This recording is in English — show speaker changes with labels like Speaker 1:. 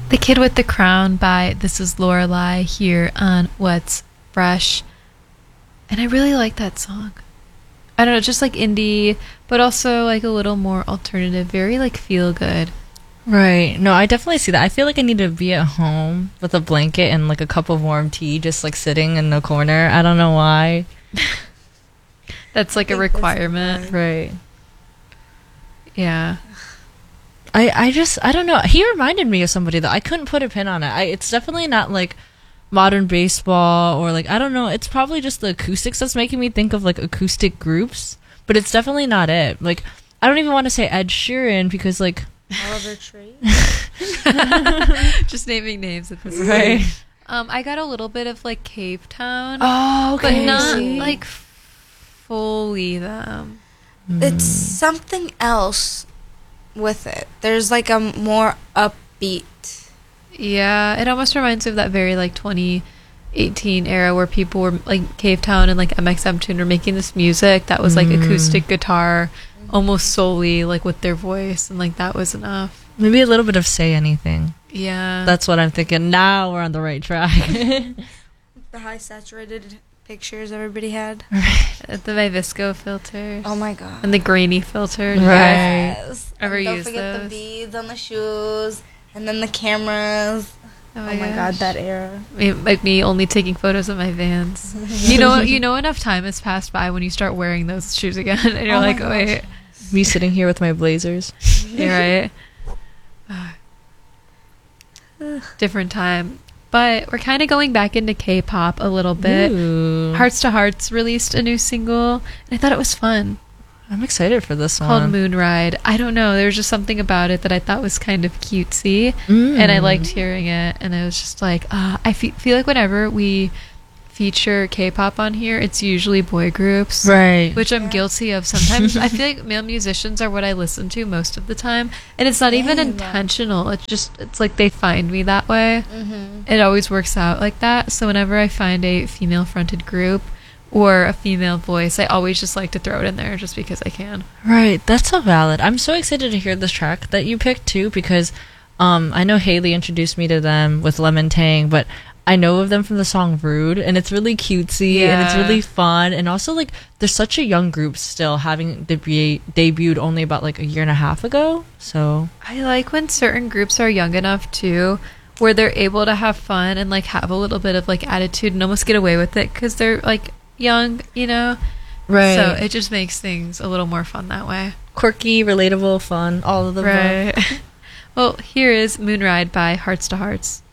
Speaker 1: The Kid with the Crown by This Is Lorelei here on What's Fresh. And I really like that song. I don't know, just like indie, but also like a little more alternative, very like feel good.
Speaker 2: Right. No, I definitely see that. I feel like I need to be at home with a blanket and like a cup of warm tea, just like sitting in the corner. I don't know why.
Speaker 1: That's like a requirement.
Speaker 2: Right.
Speaker 1: Yeah.
Speaker 2: I don't know. He reminded me of somebody that I couldn't put a pin on it. It's definitely not like modern baseball or like, I don't know. It's probably just the acoustics that's making me think of like acoustic groups, but it's definitely not it. Like, I don't even want to say Ed Sheeran because like
Speaker 3: Oliver Tree.
Speaker 1: Just naming names at this point.
Speaker 2: Right.
Speaker 1: I got a little bit of like Cave Town.
Speaker 2: Oh, okay.
Speaker 1: But not like fully them.
Speaker 3: It's something else with it. There's like a more upbeat.
Speaker 1: Yeah, it almost reminds me of that very like 2018 era where people were like Cave Town and like MXM Tune were making this music that was like acoustic guitar almost solely like with their voice, and like that was enough.
Speaker 2: Maybe a little bit of Say Anything.
Speaker 1: Yeah.
Speaker 2: That's what I'm thinking. Now we're on the right track.
Speaker 3: The high saturated pictures everybody had.
Speaker 1: The Vivisco filters.
Speaker 3: Oh my god.
Speaker 1: And the grainy filters.
Speaker 2: Right.
Speaker 3: Yes.
Speaker 1: Ever
Speaker 3: And don't
Speaker 1: use
Speaker 3: forget
Speaker 1: those?
Speaker 3: the beads on the shoes, and then the cameras.
Speaker 1: Oh
Speaker 3: Oh my god, that era.
Speaker 1: Like me only taking photos of my Vans. You know enough time has passed by when you start wearing those shoes again, and you're
Speaker 3: Oh my
Speaker 1: like,
Speaker 3: gosh.
Speaker 1: wait,
Speaker 2: Me sitting here with my blazers.
Speaker 1: you're right. Different time. But we're kind of going back into K-pop a little bit.
Speaker 2: Ooh.
Speaker 1: Hearts to Hearts released a new single, and I thought it was fun.
Speaker 2: I'm excited for this
Speaker 1: Called
Speaker 2: one.
Speaker 1: Moon Ride. I don't know. There was just something about it that I thought was kind of cutesy,
Speaker 2: Mm.
Speaker 1: and I liked hearing it. And I was just like, I feel like whenever we feature K-pop on here, it's usually boy groups,
Speaker 2: Right.
Speaker 1: which I'm guilty of sometimes. I feel like male musicians are what I listen to most of the time, and it's not even
Speaker 3: Same.
Speaker 1: intentional. It's like they find me that way.
Speaker 3: Mm-hmm.
Speaker 1: It always works out like that. So whenever I find a female-fronted group or a female voice, I always just like to throw it in there just because I can.
Speaker 2: Right, that's so valid. I'm so excited to hear this track that you picked too, because I know Haley introduced me to them with Lemon Tang, but I know of them from the song Rude, and it's really cutesy and it's
Speaker 1: Yeah.
Speaker 2: really fun, and also like they're such a young group still, having debuted only about like a year and a half ago. So
Speaker 1: I like when certain groups are young enough too, where they're able to have fun and like have a little bit of like attitude and almost get away with it because they're like young, you know?
Speaker 2: right,
Speaker 1: So it just makes things a little more fun that way.
Speaker 2: quirky, relatable, fun, all of the above.
Speaker 1: Right. Well, here is Moonride by Hearts to Hearts.